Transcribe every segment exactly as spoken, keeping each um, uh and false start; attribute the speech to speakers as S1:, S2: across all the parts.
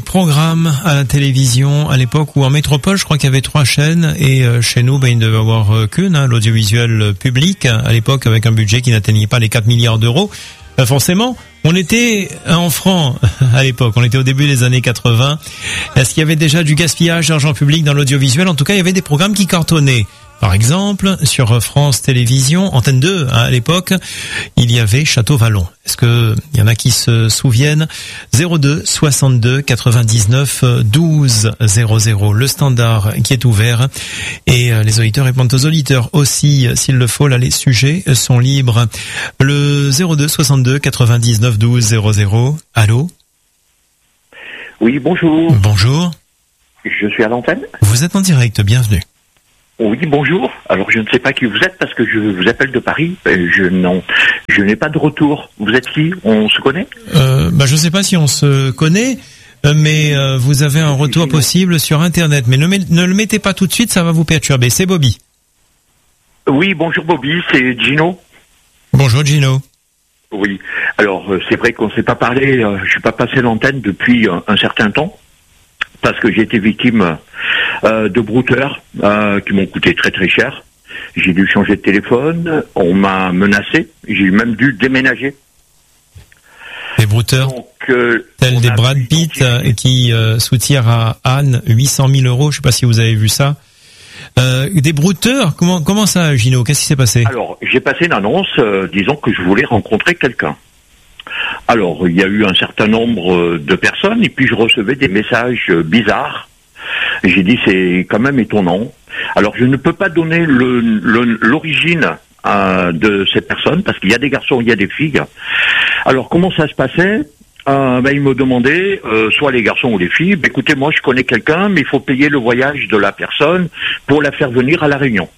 S1: programmes à la télévision à l'époque où en métropole, je crois qu'il y avait trois chaînes et euh, chez nous, ben, il ne devait y avoir euh, qu'une, hein, l'audiovisuel public, à l'époque avec un budget qui n'atteignait pas les quatre milliards d'euros. Ben, forcément, on était en francs à l'époque, on était au début des années quatre-vingts. Est-ce qu'il y avait déjà du gaspillage d'argent public dans l'audiovisuel? En tout cas, il y avait des programmes qui cartonnaient. Par exemple, sur France Télévisions, Antenne deux, hein, à l'époque, il y avait Château Vallon. Est-ce que il y en a qui se souviennent? zéro deux soixante-deux quatre-vingt-dix-neuf douze zéro zéro, le standard qui est ouvert. Et les auditeurs répondent aux auditeurs aussi, s'il le faut. Là, les sujets sont libres. Le zéro deux soixante-deux quatre-vingt-dix-neuf douze zéro zéro. Allô?
S2: Oui, bonjour.
S1: Bonjour.
S2: Je suis à l'antenne.
S1: Vous êtes en direct, bienvenue.
S2: Oui, bonjour. Alors, je ne sais pas qui vous êtes parce que je vous appelle de Paris. Je non, je n'ai pas de retour. Vous êtes qui? On se connaît?
S1: euh, bah, Je ne sais pas si on se connaît, mais euh, vous avez un retour Gino. Possible sur Internet. Mais ne, ne le mettez pas tout de suite, ça va vous perturber. C'est Bobby.
S2: Oui, bonjour Bobby, c'est Gino.
S1: Bonjour Gino.
S2: Oui. Alors, c'est vrai qu'on ne s'est pas parlé. Je ne suis pas passé l'antenne depuis un, un certain temps. Parce que j'ai été victime euh, de brouteurs euh, qui m'ont coûté très très cher. J'ai dû changer de téléphone, on m'a menacé, j'ai même dû déménager.
S1: Des brouteurs Donc, euh, tels des Brad Pitt euh, qui euh, soutirent à Anne huit cent mille euros, je ne sais pas si vous avez vu ça. Euh, des brouteurs, comment, comment ça Gino? Qu'est-ce qui s'est passé?
S2: Alors, j'ai passé une annonce euh, disant que je voulais rencontrer quelqu'un. Alors, il y a eu un certain nombre de personnes et puis je recevais des messages bizarres. J'ai dit, c'est quand même étonnant. Alors, je ne peux pas donner le, le, l'origine euh, de ces personnes parce qu'il y a des garçons, il y a des filles. Alors, comment ça se passait? euh, ben, Ils me demandaient, euh, soit les garçons ou les filles, ben, écoutez, moi je connais quelqu'un, mais il faut payer le voyage de la personne pour la faire venir à La Réunion.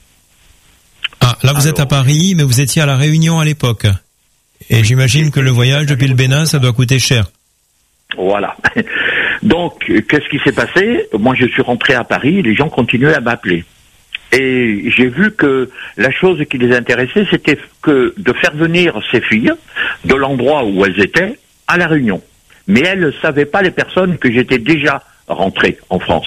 S1: Ah, là vous Alors, êtes à Paris, mais vous étiez à La Réunion à l'époque. Et j'imagine que le voyage depuis le Bénin, ça doit coûter cher.
S2: Voilà. Donc, qu'est-ce qui s'est passé? Moi, je suis rentré à Paris, les gens continuaient à m'appeler. Et j'ai vu que la chose qui les intéressait, c'était que de faire venir ces filles de l'endroit où elles étaient à La Réunion. Mais elles ne savaient pas, les personnes, que j'étais déjà rentré en France.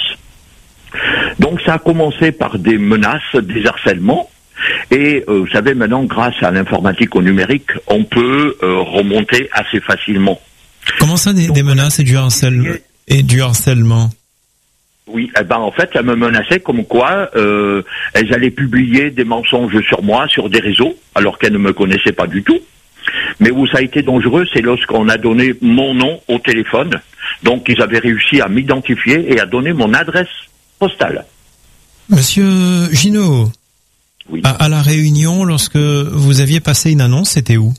S2: Donc, ça a commencé par des menaces, des harcèlements. Et euh, vous savez, maintenant, grâce à l'informatique, au numérique, on peut euh, remonter assez facilement.
S1: Comment ça, des, Donc, des menaces et du harcèlement, et du harcèlement?
S2: Oui, eh ben en fait, elles me menaçaient comme quoi euh, elles allaient publier des mensonges sur moi sur des réseaux, alors qu'elles ne me connaissaient pas du tout. Mais où ça a été dangereux, c'est lorsqu'on a donné mon nom au téléphone. Donc, ils avaient réussi à m'identifier et à donner mon adresse postale.
S1: Monsieur Gino. Oui. À, à La Réunion, lorsque vous aviez passé une annonce, c'était où?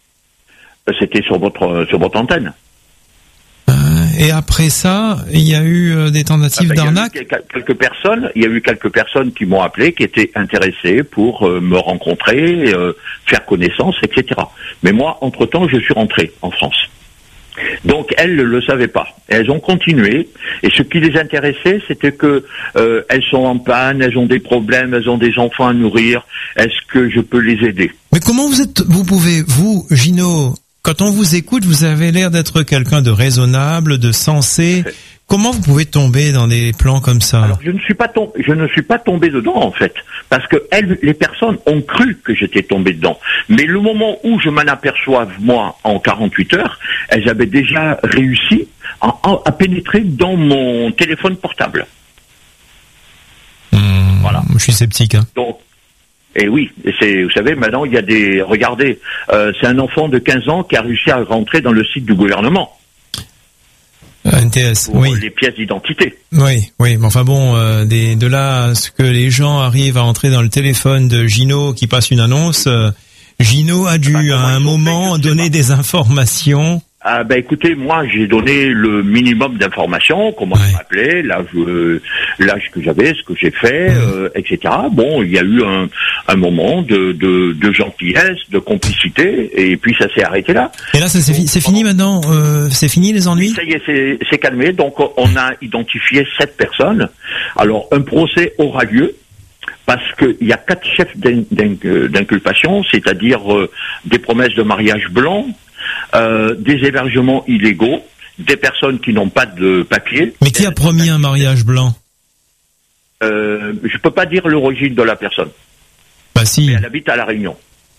S2: C'était sur votre sur votre antenne.
S1: Euh, et après ça, il y a eu euh, des tentatives ah ben, d'arnaque.
S2: Il y a eu quelques personnes, il y a eu quelques personnes qui m'ont appelé, qui étaient intéressées pour euh, me rencontrer, euh, faire connaissance, et cetera. Mais moi, entre-temps, je suis rentré en France. Donc elles ne le savaient pas. Elles ont continué. Et ce qui les intéressait, c'était que euh, elles sont en panne, elles ont des problèmes, elles ont des enfants à nourrir. Est-ce que je peux les aider?
S1: Mais comment vous êtes, vous pouvez, vous, Gino, quand on vous écoute, vous avez l'air d'être quelqu'un de raisonnable, de sensé. Comment vous pouvez tomber dans des plans comme ça?
S2: Alors, je ne suis pas tombé, je ne suis pas tombé dedans, en fait. Parce que elles, les personnes ont cru que j'étais tombé dedans. Mais le moment où je m'en aperçois, moi, en quarante-huit heures, elles avaient déjà réussi à, à pénétrer dans mon téléphone portable.
S1: Mmh, voilà. Je suis sceptique, hein.
S2: Donc, et oui, et c'est, vous savez, maintenant, il y a des, regardez, euh, c'est un enfant de quinze ans qui a réussi à rentrer dans le site du gouvernement.
S1: N T S,
S2: pour
S1: oui.
S2: Les pièces d'identité.
S1: Oui, oui, mais enfin bon, euh, des, de là à ce que les gens arrivent à entrer dans le téléphone de Gino qui passe une annonce, euh, Gino a dû bah, à un moment donner des informations.
S2: Ah ben écoutez, moi j'ai donné le minimum d'informations, comment ouais. on m'appelait, l'âge, euh, l'âge que j'avais, ce que j'ai fait, mmh. euh, et cetera. Bon, il y a eu un, un moment de, de, de gentillesse, de complicité, et puis ça s'est arrêté là.
S1: Et là, ça, c'est, fi- c'est fini maintenant euh, C'est fini les ennuis?
S2: Ça y est, c'est, c'est calmé. Donc on a identifié sept personnes. Alors un procès aura lieu. Parce qu'il y a quatre chefs d'inculpation, c'est-à-dire euh, des promesses de mariage blanc, euh, des hébergements illégaux des personnes qui n'ont pas de papier.
S1: Mais qui a promis un mariage blanc?
S2: euh, Je peux pas dire l'origine de la personne.
S1: Bah si.
S2: Mais elle habite à La Réunion.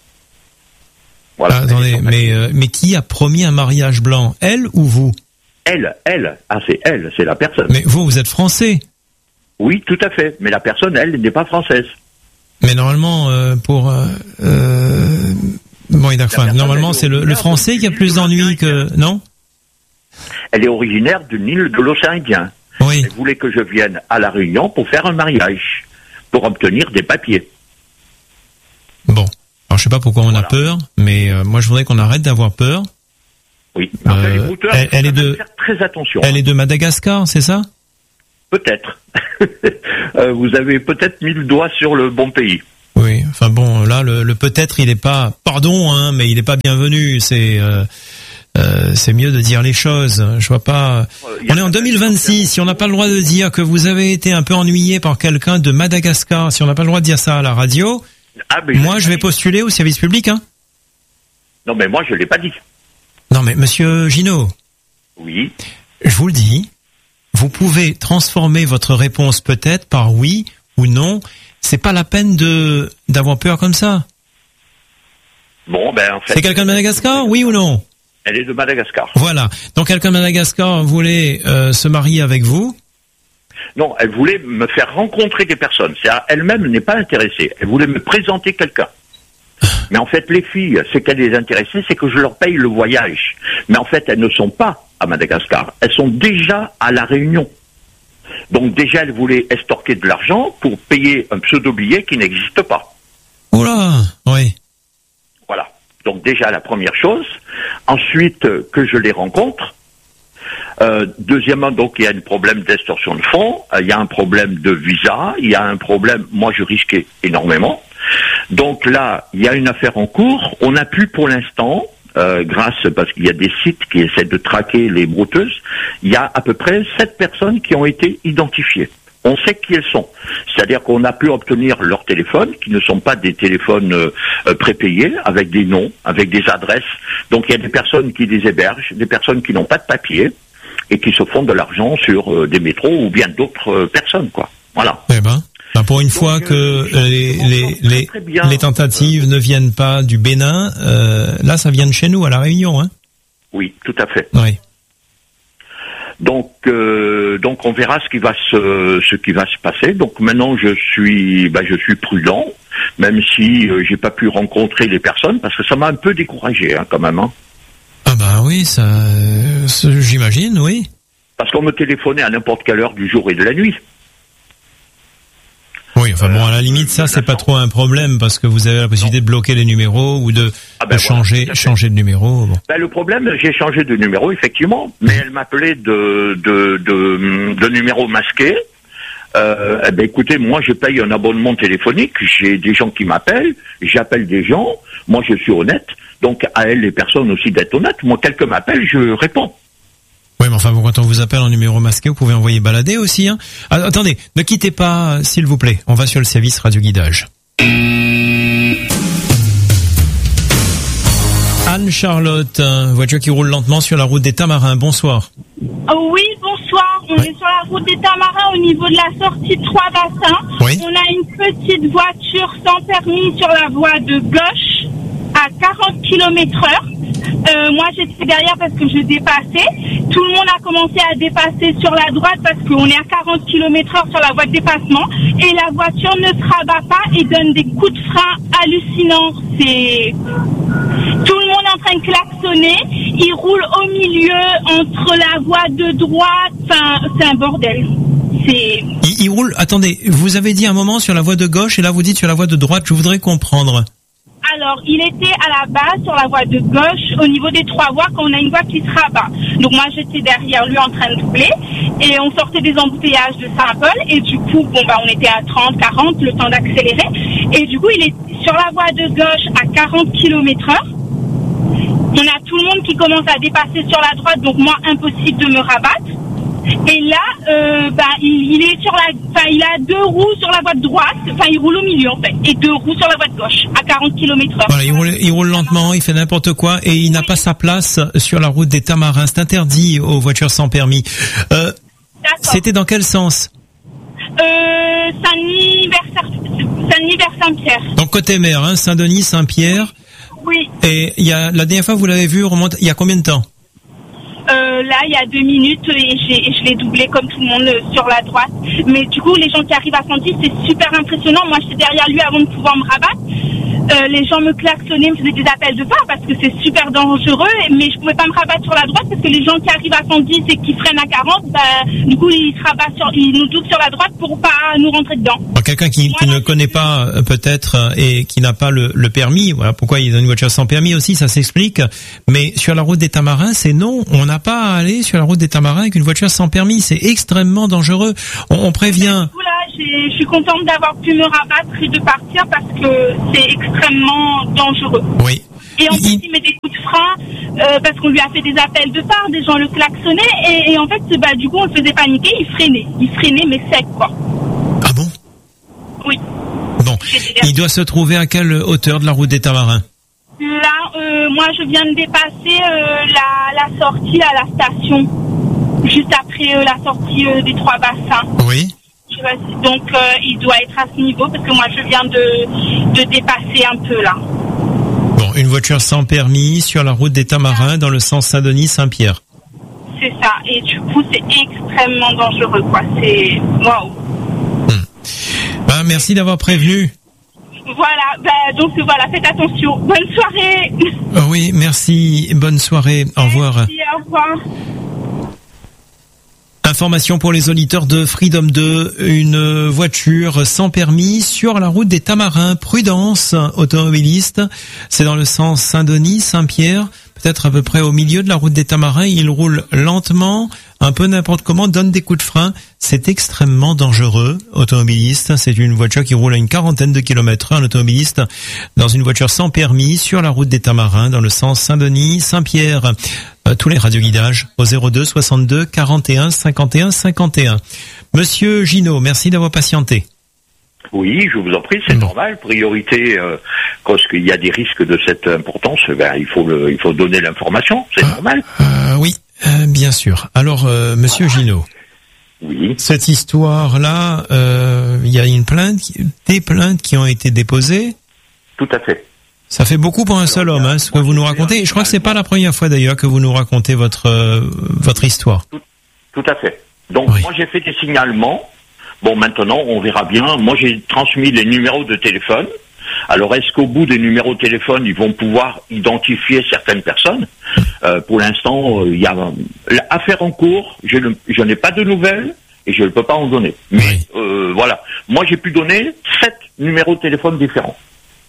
S2: Voilà.
S1: Ah, attendez, mais, euh, mais qui a promis un mariage blanc? Elle ou vous?
S2: Elle, elle. Ah, c'est elle, c'est la personne.
S1: Mais vous, vous êtes français?
S2: Oui, tout à fait. Mais la personne, elle, n'est pas française.
S1: Mais normalement, euh, pour... Euh, euh, bon, enfin, normalement, c'est le, le français qui a plus d'ennuis que... Non?
S2: Elle est originaire d'une île de l'océan Indien.
S1: Oui.
S2: Elle voulait que je vienne à La Réunion pour faire un mariage, pour obtenir des papiers.
S1: Bon. Alors, je sais pas pourquoi on
S2: Voilà.
S1: a peur, mais euh, moi, je voudrais qu'on arrête d'avoir peur.
S2: Oui. Enfin,
S1: Euh,
S2: les brouteurs,
S1: elle- elle
S2: faut
S1: est
S2: quand même
S1: de-
S2: faire très attention.
S1: Elle est de Madagascar, c'est ça?
S2: Peut-être. Euh, vous avez peut-être mis le doigt sur le bon pays.
S1: Oui. Enfin bon, là, le, le peut-être, il est pas... Pardon, hein, mais il est pas bienvenu. C'est... Euh, euh, c'est mieux de dire les choses. Je vois pas...
S2: Euh, y a
S1: On est en
S2: pas
S1: deux mille vingt-six, si on n'a pas le droit de dire que vous avez été un peu ennuyé par quelqu'un de Madagascar, si on n'a pas le droit de dire ça à la radio,
S2: Ah, mais
S1: moi je vais postuler au service public, hein.
S2: Non, mais moi, je l'ai pas dit.
S1: Non mais monsieur Gino,
S2: Oui.
S1: je vous le dis, vous pouvez transformer votre réponse peut-être par oui ou non. C'est pas la peine de d'avoir peur comme ça.
S2: Bon, ben, en fait.
S1: C'est quelqu'un de Madagascar, oui ou non?
S2: Elle est de Madagascar.
S1: Voilà. Donc quelqu'un de Madagascar voulait euh, se marier avec vous.
S2: Non, elle voulait me faire rencontrer des personnes. C'est-à-dire, elle-même n'est pas intéressée. Elle voulait me présenter quelqu'un. Mais en fait, les filles, ce qu'elle les intéressait, c'est que je leur paye le voyage. Mais en fait, elles ne sont pas à Madagascar. Elles sont déjà à La Réunion. Donc déjà, elle voulait estorquer de l'argent pour payer un pseudo-billet qui n'existe pas.
S1: Oula, oui.
S2: Voilà. Donc déjà, la première chose. Ensuite, euh, que je les rencontre. Euh, deuxièmement, donc, il y a un problème d'extorsion de fonds. Euh, il y a un problème de visa. Il y a un problème... Moi, je risquais énormément. Donc là, il y a une affaire en cours. On a pu, pour l'instant... Euh, grâce, parce qu'il y a des sites qui essaient de traquer les brouteuses, il y a à peu près sept personnes qui ont été identifiées. On sait qui elles sont. C'est-à-dire qu'on a pu obtenir leurs téléphones, qui ne sont pas des téléphones euh, prépayés, avec des noms, avec des adresses. Donc il y a des personnes qui les hébergent, des personnes qui n'ont pas de papier, et qui se font de l'argent sur euh, des métros ou bien d'autres euh, personnes, quoi. Voilà.
S1: Eh ben, ben pour une
S2: Donc,
S1: fois
S2: euh,
S1: que
S2: je
S1: les,
S2: m'en
S1: les,
S2: sors très,
S1: les,
S2: très bien.
S1: les tentatives ne viennent pas du Bénin, euh, là ça vient de chez nous, à La Réunion, hein.
S2: Oui, tout à fait.
S1: Oui.
S2: Donc, euh, donc on verra ce qui va se, ce qui va se passer. Donc maintenant, je suis, bah, je suis prudent, même si euh, j'ai pas pu rencontrer les personnes, parce que ça m'a un peu découragé, hein, quand même. Hein.
S1: Ah bah oui, ça, euh, ce- j'imagine, oui.
S2: Parce qu'on me téléphonait à n'importe quelle heure du jour et de la nuit.
S1: Oui, enfin bon, à la limite, ça c'est pas trop un problème parce que vous avez la possibilité de bloquer les numéros ou de,
S2: Ah ben
S1: de changer,
S2: voilà, tout à fait.
S1: changer de numéro. Bon.
S2: Ben, le problème, j'ai changé de numéro, effectivement, mais elle m'appelait de, de, de, de numéro masqué. Euh, eh ben, écoutez, moi, je paye un abonnement téléphonique, j'ai des gens qui m'appellent, j'appelle des gens, moi, je suis honnête, donc à elle, les personnes aussi d'être honnêtes. Moi, quelqu'un m'appelle, je réponds.
S1: Oui, mais enfin bon, quand on vous appelle en numéro masqué, vous pouvez envoyer balader aussi, hein. Ah, attendez, ne quittez pas, s'il vous plaît. On va sur le service radio guidage. Anne-Charlotte, euh, voiture qui roule lentement sur la route des Tamarins. Bonsoir.
S3: Oh oui, bonsoir. On
S1: Oui.
S3: est sur la route des Tamarins au niveau de la sortie de Trois-Bassins.
S1: Oui.
S3: On a une petite voiture sans permis sur la voie de gauche à quarante kilomètres heure. Euh, moi, j'étais derrière parce que je dépassais. Tout le monde a commencé à dépasser sur la droite parce qu'on est à quarante kilomètres heure sur la voie de dépassement. Et la voiture ne se rabat pas et donne des coups de frein hallucinants. C'est... Tout le monde est en train de klaxonner. Il roule au milieu entre la voie de droite. Enfin, c'est un bordel. C'est...
S1: Il, il roule, attendez, vous avez dit un moment sur la voie de gauche et là vous dites sur la voie de droite, je voudrais comprendre.
S3: Alors, il était à la base sur la voie de gauche, au niveau des trois voies, quand on a une voie qui se rabat. Donc moi, j'étais derrière lui en train de doubler, et on sortait des embouteillages de Saint-Paul, et du coup, bon bah, on était à trente, quarante, le temps d'accélérer, et du coup, il est sur la voie de gauche à quarante kilomètres heure. On a tout le monde qui commence à dépasser sur la droite, donc moi, impossible de me rabattre. Et là, euh, bah, il, il est sur la, enfin, il a deux roues sur la voie de droite, enfin, il roule au milieu en fait, et deux roues sur la voie de gauche, à quarante kilomètres heure.
S1: Voilà, il roule, il roule lentement, il fait n'importe quoi, et il n'a pas sa place sur la route des Tamarins. C'est interdit aux voitures sans permis. Euh, c'était dans quel sens?
S3: Euh, Saint-Denis vers, Saint-Denis vers Saint-Pierre.
S1: Donc côté mer, hein, Saint-Denis, Saint-Pierre.
S3: Oui.
S1: Et il y a, la dernière fois, vous l'avez vu, remonte, il y a combien de temps?
S3: Euh, là, il y a deux minutes et, j'ai, et je l'ai doublé comme tout le monde euh, sur la droite. Mais du coup, les gens qui arrivent à cent dix, c'est super impressionnant. Moi, j'étais derrière lui avant de pouvoir me rabattre. Euh, les gens me klaxonnaient, me faisaient des appels de phare parce que c'est super dangereux. Mais je pouvais pas me rabattre sur la droite parce que les gens qui arrivent à cent dix et qui freinent à quarante, bah, du coup, ils se rabattent sur, ils nous doublent sur la droite pour pas nous rentrer dedans.
S1: Alors, quelqu'un qui, qui ne connaît pas euh, peut-être euh, et qui n'a pas le, le permis, voilà pourquoi il a une voiture sans permis aussi, ça s'explique. Mais sur la route des Tamarins, c'est non, on n'a pas à aller sur la route des Tamarins avec une voiture sans permis, c'est extrêmement dangereux. On, on prévient.
S3: Je suis contente d'avoir pu me rabattre et de partir parce que c'est extrêmement dangereux.
S1: Oui.
S3: Et en plus, il met des coups de frein euh, parce qu'on lui a fait des appels de phare, des gens le klaxonnaient et, et en fait, bah, du coup, on le faisait paniquer, il freinait. Il freinait, mais sec, quoi.
S1: Ah bon?
S3: Oui.
S1: Bon. Il doit se trouver à quelle hauteur de la route des Tamarins?
S3: Là, euh, moi, je viens de dépasser euh, la, la sortie à la station, juste après euh, la sortie euh, des Trois Bassins.
S1: Oui.
S3: Donc, euh, il doit être à ce niveau parce que moi, je viens de, de dépasser un peu là.
S1: Bon, une voiture sans permis sur la route des Tamarins dans le sens Saint-Denis-Saint-Pierre.
S3: C'est ça. Et du coup, c'est extrêmement dangereux, quoi. C'est waouh.
S1: Hum. Ben, merci d'avoir prévenu.
S3: Voilà. Ben, donc voilà, faites attention. Bonne soirée.
S1: Oh oui, merci. Bonne soirée. Au revoir.
S3: Merci, au revoir.
S1: Information pour les auditeurs de Freedom deux, une voiture sans permis sur la route des Tamarins. Prudence, automobiliste. C'est dans le sens Saint-Denis, Saint-Pierre, peut-être à peu près au milieu de la route des Tamarins. Il roule lentement, un peu n'importe comment, donne des coups de frein. C'est extrêmement dangereux, automobiliste. C'est une voiture qui roule à une quarantaine de kilomètres heure, un automobiliste dans une voiture sans permis sur la route des Tamarins dans le sens Saint-Denis, Saint-Pierre. Euh, tous les radioguidages au zéro deux soixante-deux quarante et un cinquante et un cinquante et un. Monsieur Ginaud, merci d'avoir patienté.
S2: Oui, je vous en prie, c'est bon. Normal. Priorité, euh, parce qu'il y a des risques de cette importance, ben, il faut le, il faut donner l'information, c'est euh, normal.
S1: Euh, oui, euh, bien sûr. Alors, euh, Monsieur voilà. Ginaud.
S2: Oui.
S1: Cette histoire-là, euh, il y a une plainte, des plaintes qui ont été déposées.
S2: Tout à fait.
S1: Ça fait beaucoup pour un Alors, seul homme, hein, ce que vous nous racontez. Je crois que c'est pas la première fois d'ailleurs que vous nous racontez votre euh, votre histoire.
S2: Tout, tout à fait. Donc oui. Moi j'ai fait des signalements. Bon, maintenant on verra bien. Moi j'ai transmis les numéros de téléphone. Alors est-ce qu'au bout des numéros de téléphone ils vont pouvoir identifier certaines personnes? euh, Pour l'instant, il euh, y a l'affaire en cours. Je, ne, je n'ai pas de nouvelles et je ne peux pas en donner. Mais oui. euh, voilà, moi j'ai pu donner sept numéros de téléphone différents.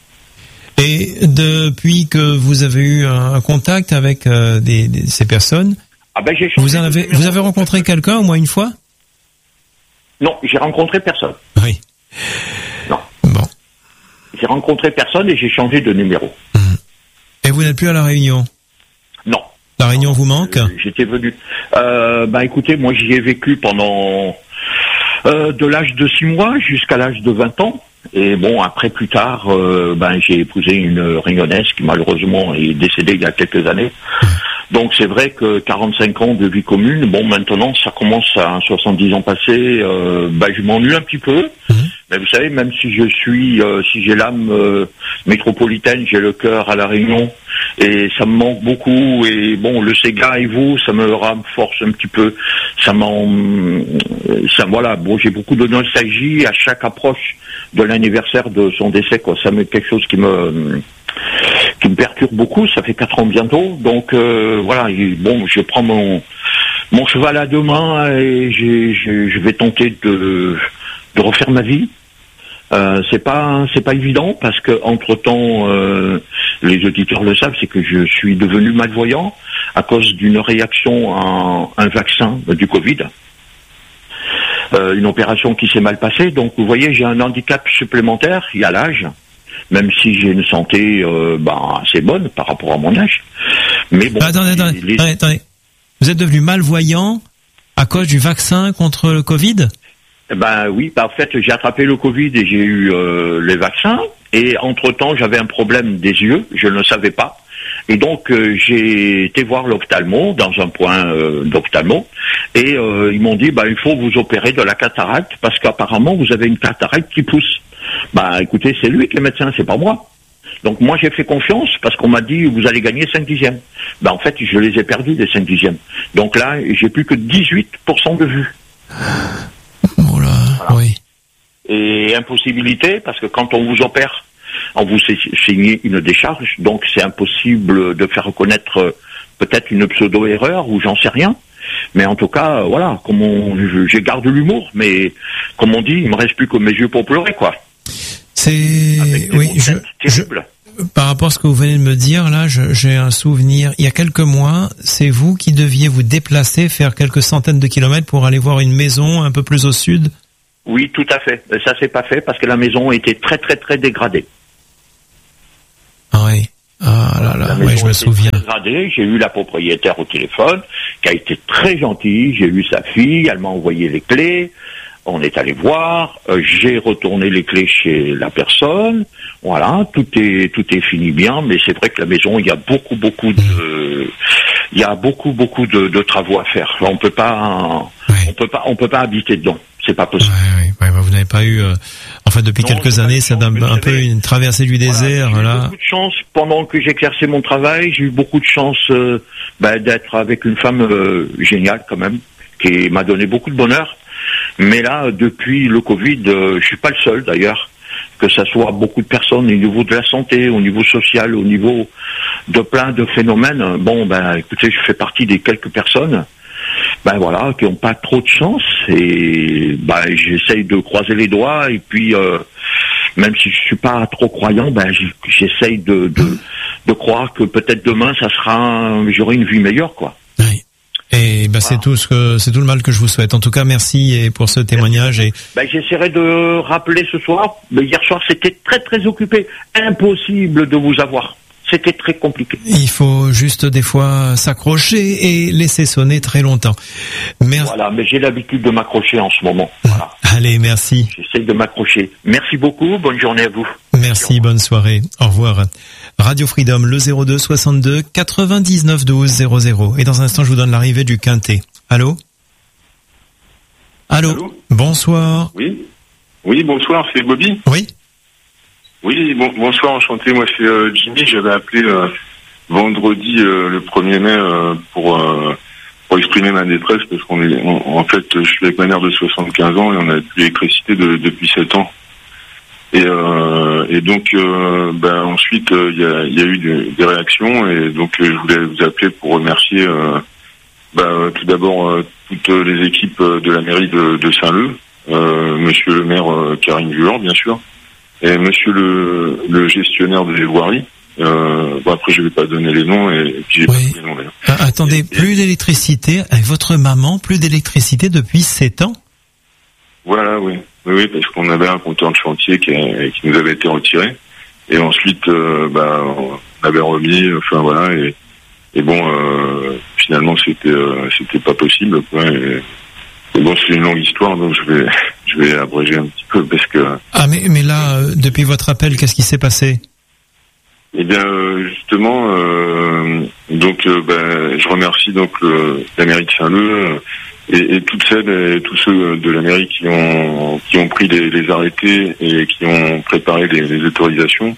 S1: Et depuis que vous avez eu un contact avec euh, des, des, ces personnes,
S2: ah ben j'ai
S1: vous en avez, vous avez rencontré quelqu'un au moins une fois?
S2: Non, j'ai rencontré personne.
S1: Oui.
S2: Non.
S1: Bon.
S2: J'ai rencontré personne et j'ai changé de numéro.
S1: Mmh. Et vous n'êtes plus à La Réunion?
S2: Non.
S1: La Réunion vous manque?
S2: euh, J'étais venu. Euh, bah écoutez, moi j'y ai vécu pendant euh, de l'âge de six mois jusqu'à l'âge de vingt ans. Et bon, après, plus tard, euh, ben j'ai épousé une Réunionnaise qui malheureusement est décédée il y a quelques années. Donc c'est vrai que quarante-cinq ans de vie commune, bon maintenant ça commence à soixante-dix ans passés, euh, ben je m'ennuie un petit peu. Mmh. Mais vous savez, même si je suis, euh, si j'ai l'âme euh, métropolitaine, j'ai le cœur à La Réunion et ça me manque beaucoup. Et bon, le Sega et vous, ça me renforce un petit peu. Ça m'en, ça voilà. Bon, j'ai beaucoup de nostalgie à chaque approche de l'anniversaire de son décès, quoi. Ça me quelque chose qui me qui me perturbe beaucoup. Ça fait quatre ans bientôt, donc euh, voilà. Et bon, je prends mon mon cheval à deux mains et j'ai, j'ai, je vais tenter de de refaire ma vie. Euh, c'est pas c'est pas évident parce que entre temps euh, les auditeurs le savent, c'est que je suis devenu malvoyant à cause d'une réaction à un vaccin du Covid, euh, une opération qui s'est mal passée. Donc vous voyez, j'ai un handicap supplémentaire. Il y a l'âge, même si j'ai une santé euh, bah, assez bonne par rapport à mon âge. Mais bon.
S1: Attendez, attendez,
S2: les...
S1: attendez, attendez. Vous êtes devenu malvoyant à cause du vaccin contre le Covid?
S2: Ben oui, ben en fait j'ai attrapé le Covid et j'ai eu euh, les vaccins. Et entre-temps, j'avais un problème des yeux, je ne le savais pas. Et donc, euh, j'ai été voir l'ophtalmo, dans un point euh, d'ophtalmo, et euh, ils m'ont dit, bah, il faut vous opérer de la cataracte, parce qu'apparemment, vous avez une cataracte qui pousse. Bah, écoutez, c'est lui qui est médecin, c'est pas moi. Donc, moi, j'ai fait confiance, parce qu'on m'a dit, vous allez gagner cinq dixièmes. Bah, en fait, je les ai perdus, les cinq dixièmes. Donc là, j'ai plus que dix-huit pour cent de vue.
S1: Oh là, voilà. Oui.
S2: Et impossibilité, parce que quand on vous opère, on vous signe une décharge, donc c'est impossible de faire reconnaître euh, peut-être une pseudo-erreur ou j'en sais rien. Mais en tout cas, euh, voilà, comme on, je, je garde l'humour, mais comme on dit, il me reste plus que mes yeux pour pleurer, quoi.
S1: C'est oui, je, je, par rapport à ce que vous venez de me dire là, je, j'ai un souvenir. Il y a quelques mois, c'est vous qui deviez vous déplacer, faire quelques centaines de kilomètres pour aller voir une maison un peu plus au sud.
S2: Oui, tout à fait. Ça s'est pas fait parce que la maison était très très très dégradée.
S1: Ah oui. Ah là là, oui, je me souviens.
S2: Dégradée. J'ai eu la propriétaire au téléphone, qui a été très gentille. J'ai eu sa fille, elle m'a envoyé les clés. On est allé voir. Euh, j'ai retourné les clés chez la personne. Voilà, tout est tout est fini bien. Mais c'est vrai que la maison, il y a beaucoup beaucoup de, il y a beaucoup beaucoup de, de travaux à faire. On peut pas, oui. on peut pas, on peut pas habiter dedans. C'est pas possible.
S1: Ouais, ouais, ouais, vous n'avez pas eu, euh, enfin depuis non, quelques années, c'est un, un peu une traversée du désert.
S2: Voilà, j'ai
S1: là.
S2: eu beaucoup de chance pendant que j'exerçais mon travail. J'ai eu beaucoup de chance euh, bah, d'être avec une femme euh, géniale quand même, qui m'a donné beaucoup de bonheur. Mais là, depuis le Covid, euh, je suis pas le seul d'ailleurs. Que ça soit beaucoup de personnes au niveau de la santé, au niveau social, au niveau de plein de phénomènes. Bon, ben, écoutez, je fais partie des quelques personnes. Ben voilà, qui n'ont pas trop de chance et ben j'essaye de croiser les doigts et puis euh, même si je suis pas trop croyant, ben j'essaye de, de de croire que peut-être demain ça sera, j'aurai une vie meilleure quoi.
S1: Oui. Et ben voilà. c'est tout ce que c'est tout le mal que je vous souhaite. En tout cas, merci et pour ce témoignage. Et
S2: ben j'essaierai de rappeler ce soir. Mais hier soir c'était très très occupé, impossible de vous avoir. C'était très compliqué.
S1: Il faut juste des fois s'accrocher et laisser sonner très longtemps.
S2: Merci. Voilà, mais j'ai l'habitude de m'accrocher en ce moment. Voilà.
S1: Allez, merci.
S2: J'essaye de m'accrocher. Merci beaucoup, bonne journée à vous.
S1: Merci, bonne soirée. Au revoir. Radio Freedom, le zéro deux soixante-deux quatre-vingt-dix-neuf douze zéro zéro. Et dans un instant, je vous donne l'arrivée du Quintet. Allô ? Allô ? Allô ? Bonsoir.
S4: Oui. Oui, bonsoir, c'est Bobby.
S1: Oui.
S4: Oui, bon, bonsoir, enchanté. Moi, c'est euh, Jimmy. J'avais appelé euh, vendredi euh, le premier mai euh, pour euh, pour exprimer ma détresse parce qu'on est, on, en fait, je suis avec ma mère de soixante-quinze ans et on a plus l'électricité de, depuis sept ans. Et, euh, et donc, euh, ben ensuite, il euh, y, a, y a eu des, des réactions et donc euh, je voulais vous appeler pour remercier euh, ben, tout d'abord euh, toutes les équipes de la mairie de, de Saint-Leu, euh, Monsieur le maire euh, Karim Vuor, bien sûr. Et monsieur le, le gestionnaire des voiries, euh, bon après je vais pas donner les noms et, et puis j'ai
S1: oui.
S4: pas les noms d'ailleurs.
S1: Ah, attendez, et, plus et... d'électricité avec votre maman, plus d'électricité depuis sept ans.
S4: Voilà, oui, oui, oui parce qu'on avait un compteur de chantier qui, a, qui nous avait été retiré et ensuite, euh, bah, on avait remis, enfin voilà et, et bon, euh, finalement c'était, euh, c'était pas possible quoi. Et, et bon, c'est une longue histoire donc je vais. Je vais abréger un petit peu parce que...
S1: Ah mais, mais là, euh, depuis votre appel, qu'est-ce qui s'est passé ?
S4: Eh bien, euh, justement, euh, donc, euh, ben, je remercie donc le, la mairie de Saint-Leu euh, et, et toutes celles et tous ceux de la mairie qui ont qui ont pris les, les arrêtés et qui ont préparé les, les autorisations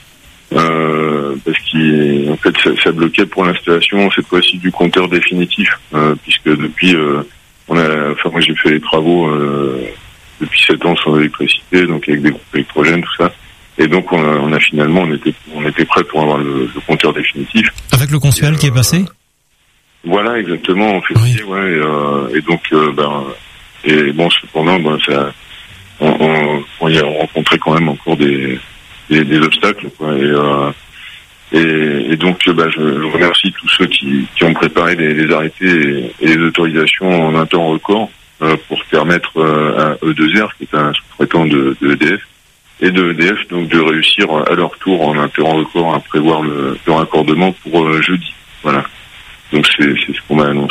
S4: euh, parce qu'en fait, ça, ça bloquait pour l'installation cette fois-ci du compteur définitif euh, puisque depuis, euh, on a, enfin moi j'ai fait les travaux. Euh, depuis sept ans sans électricité, donc avec des groupes électrogènes, tout ça. Et donc on a, on a finalement, on était, on était prêt pour avoir le, le compteur définitif.
S1: Avec le consuel et, qui euh, est passé.
S4: Voilà, exactement, en février, oui. ouais. Et, euh, et donc, euh, ben, et bon, cependant, ben, ça, on, on, on y a rencontré quand même encore des, des, des obstacles, quoi. Et, euh, et, et donc, ben, je, je remercie tous ceux qui, qui ont préparé les, les arrêtés et, et les autorisations en un temps record. Pour permettre euh, à E deux R, qui est un sous-traitant de, de E D F, et de E D F, donc de réussir à leur tour en un temps record à prévoir le, le raccordement pour euh, jeudi. Voilà. Donc c'est, c'est ce qu'on m'a annoncé.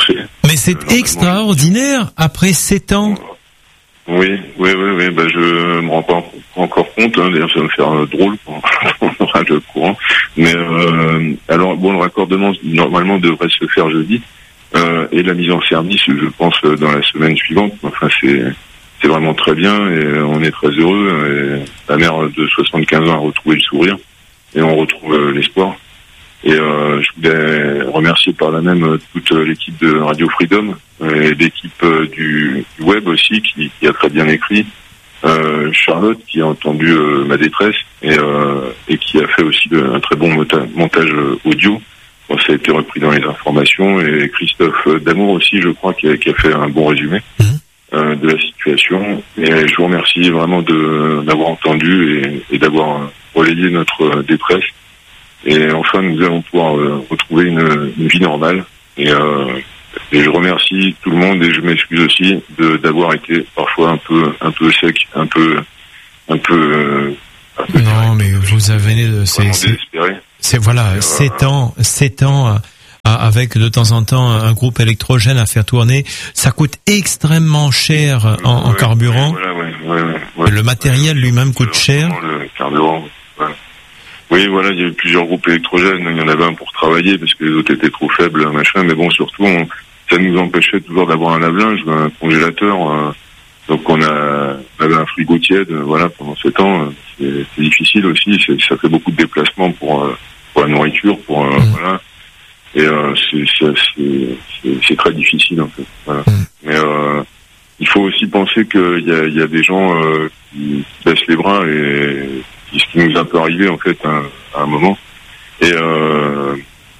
S1: Mais c'est extraordinaire après sept ans.
S4: Oui, oui, oui, oui. Bah, je me rends pas encore compte. Hein, d'ailleurs, ça va me faire euh, drôle quand on aura le courant. Mais euh, alors, bon, le raccordement normalement devrait se faire jeudi, euh, et la mise en service, je pense, dans la semaine suivante. Enfin, c'est c'est vraiment très bien et on est très heureux. Et la mère de soixante-quinze ans a retrouvé le sourire et on retrouve euh, l'espoir. Et euh, je voulais remercier par là même toute l'équipe de Radio Freedom et l'équipe du, du web aussi qui, qui a très bien écrit, euh, Charlotte qui a entendu euh, ma détresse et, euh, et qui a fait aussi le, un très bon mota- montage audio. Bon, ça a été repris dans les informations et Christophe Damour aussi, je crois, qui a, qui a fait un bon résumé euh, de la situation. Et je vous remercie vraiment de d'avoir entendu et, et d'avoir relayé notre détresse. Et enfin, nous allons pouvoir euh, retrouver une, une vie normale. Et, euh, et je remercie tout le monde et je m'excuse aussi de d'avoir été parfois un peu un peu sec, un peu un peu. Euh, un peu
S1: non, direct. Mais vous avez c'est c'est, c'est voilà et, sept euh, ans, sept ans. Avec de temps en temps un groupe électrogène à faire tourner, ça coûte extrêmement cher en, en ouais, carburant.
S4: Ouais, ouais, ouais, ouais, ouais,
S1: le matériel ouais, lui-même coûte cher.
S4: Le carburant. Ouais. Oui, voilà, il y a eu plusieurs groupes électrogènes. Il y en avait un pour travailler parce que les autres étaient trop faibles, machin. Mais bon, surtout, on, ça nous empêchait toujours d'avoir un lave-linge, un congélateur. Euh, donc on a, on avait un frigo tiède. Voilà, pendant sept ans, c'est, c'est difficile aussi. C'est, ça fait beaucoup de déplacements pour euh, pour la nourriture, pour euh, mmh. voilà. Et euh, c'est, c'est, c'est, c'est, c'est très difficile en fait. Voilà. Mmh. Mais euh, il faut aussi penser qu'il y a, il y a des gens euh, qui baissent les bras et ce qui nous est un peu arrivé en fait à, à un moment. Et, euh,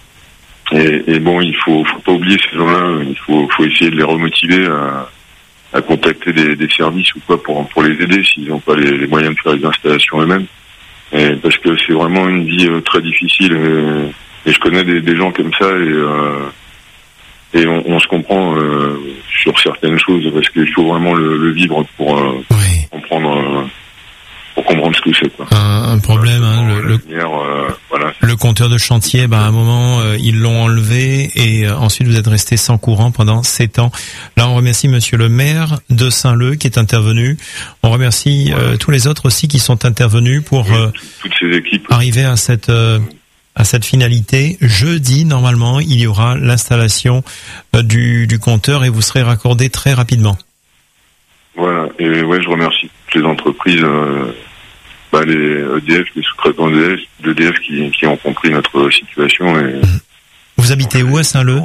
S4: et, et bon, il faut, faut pas oublier ces gens-là. Il faut, faut essayer de les remotiver à, à contacter des, des services ou quoi pour pour les aider s'ils n'ont pas les, les moyens de faire les installations eux-mêmes. Et parce que c'est vraiment une vie euh, très difficile. Et, et je connais des, des gens comme ça et euh, et on, on se comprend euh, sur certaines choses parce qu'il faut vraiment le, le vivre pour euh,
S1: oui.
S4: comprendre. Euh, pour comprendre ce que c'est quoi.
S1: Un, un problème hein, le, le,
S4: euh, voilà.
S1: le compteur de chantier bah à un moment euh, ils l'ont enlevé et euh, ensuite vous êtes resté sans courant pendant sept ans. Là on remercie monsieur le maire de Saint-Leu qui est intervenu. On remercie euh, tous les autres aussi qui sont intervenus pour
S4: oui,
S1: euh,
S4: toutes ces équipes
S1: arriver à cette euh, à cette finalité. Jeudi normalement, il y aura l'installation euh, du du compteur et vous serez raccordé très rapidement.
S4: Voilà, et ouais, je remercie toutes les entreprises euh, bah les E D F, les sous-traitants d'E D F qui, qui ont compris notre situation. Et
S1: vous habitez où à Saint-Leu?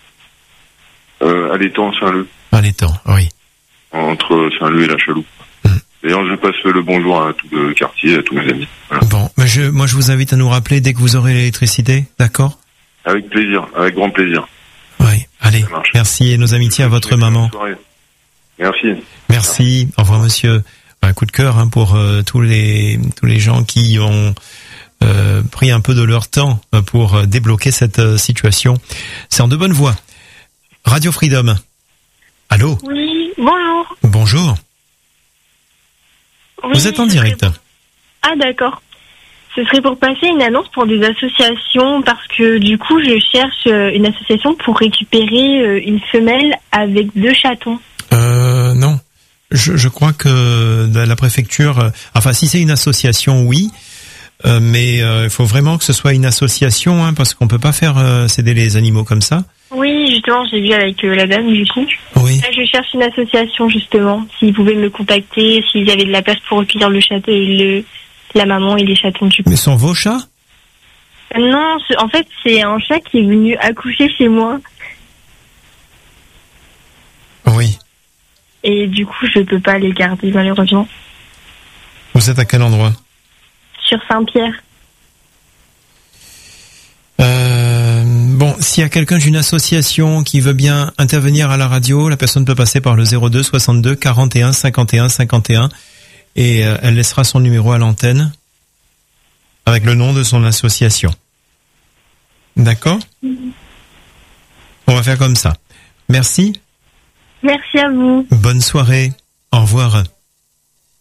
S4: de, euh, À l'étang, Saint-Leu.
S1: À l'étang, oui.
S4: Entre Saint-Leu et la Chaloupe. Mmh. D'ailleurs, je passe le bonjour à tout le quartier, à tous mes amis. Voilà.
S1: Bon, mais je, moi je vous invite à nous rappeler dès que vous aurez l'électricité, d'accord?
S4: Avec plaisir, avec grand plaisir.
S1: Oui, allez, merci et nos amitiés à votre maman.
S4: Merci.
S1: Merci, au revoir monsieur. Un coup de cœur hein, pour euh, tous les tous les gens qui ont euh, pris un peu de leur temps pour euh, débloquer cette euh, situation. C'est en de bonne voie. Radio Freedom. Allô?
S3: Oui, bonjour.
S1: Bonjour.
S3: Oui,
S1: vous êtes en direct.
S3: Pour... Ah d'accord. Ce serait pour passer une annonce pour des associations parce que du coup je cherche une association pour récupérer une femelle avec deux chatons.
S1: Euh, non. Je, je crois que la préfecture, euh, enfin si c'est une association, oui, euh, mais il euh, faut vraiment que ce soit une association, hein, parce qu'on peut pas faire euh, céder les animaux comme ça.
S3: Oui, justement, j'ai vu avec euh, la dame du coup.
S1: Oui.
S3: Là, je cherche une association justement. S'ils pouvaient me contacter, s'ils avaient de la place pour recueillir le chaton et le la maman et les chatons du coup.
S1: Mais sont vos chats?
S3: Non, en fait, c'est un chat qui est venu accoucher chez moi.
S1: Oui.
S3: Et du coup, je peux pas les garder, malheureusement.
S1: Vous êtes à quel endroit?
S3: Sur Saint-Pierre.
S1: Euh, bon, s'il y a quelqu'un d'une association qui veut bien intervenir à la radio, la personne peut passer par le zéro deux soixante-deux quarante et un cinquante et un cinquante et un et euh, elle laissera son numéro à l'antenne avec le nom de son association. D'accord? Mm-hmm. On va faire comme ça. Merci.
S3: Merci à vous.
S1: Bonne soirée. Au revoir.